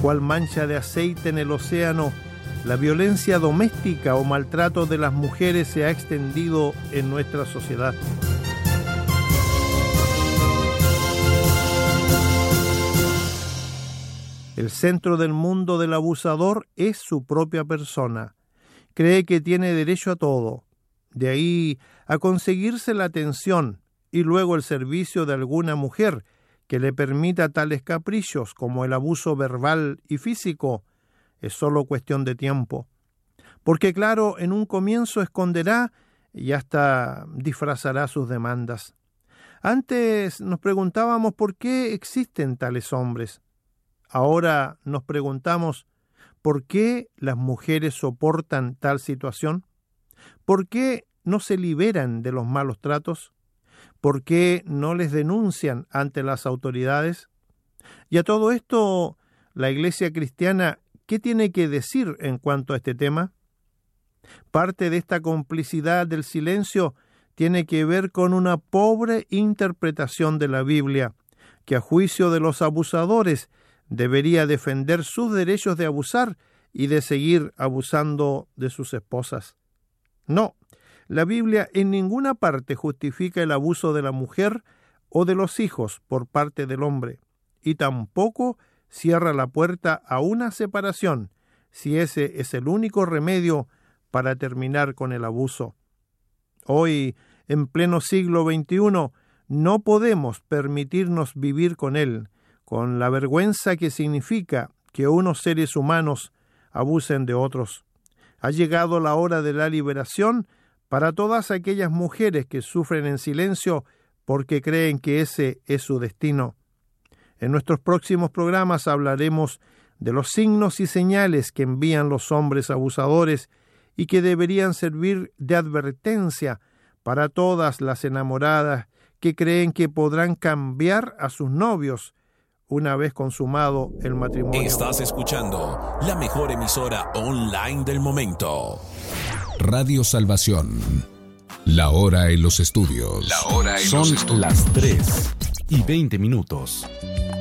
cual mancha de aceite en el océano, la violencia doméstica o maltrato de las mujeres se ha extendido en nuestra sociedad. El centro del mundo del abusador es su propia persona. Cree que tiene derecho a todo. De ahí a conseguirse la atención y luego el servicio de alguna mujer que le permita tales caprichos como el abuso verbal y físico, es solo cuestión de tiempo. Porque claro, en un comienzo esconderá y hasta disfrazará sus demandas. Antes nos preguntábamos por qué existen tales hombres. Ahora nos preguntamos, ¿por qué las mujeres soportan tal situación? ¿Por qué no se liberan de los malos tratos? ¿Por qué no les denuncian ante las autoridades? Y a todo esto, la Iglesia cristiana, ¿qué tiene que decir en cuanto a este tema? Parte de esta complicidad del silencio tiene que ver con una pobre interpretación de la Biblia, que a juicio de los abusadores debería defender sus derechos de abusar y de seguir abusando de sus esposas. No, la Biblia en ninguna parte justifica el abuso de la mujer o de los hijos por parte del hombre, y tampoco cierra la puerta a una separación, si ese es el único remedio para terminar con el abuso. Hoy, en pleno siglo XXI, no podemos permitirnos vivir con él, con la vergüenza que significa que unos seres humanos abusen de otros. Ha llegado la hora de la liberación para todas aquellas mujeres que sufren en silencio porque creen que ese es su destino. En nuestros próximos programas hablaremos de los signos y señales que envían los hombres abusadores y que deberían servir de advertencia para todas las enamoradas que creen que podrán cambiar a sus novios una vez consumado el matrimonio. Estás escuchando la mejor emisora online del momento. Radio Salvación. La hora en los estudios. Son las 3:20.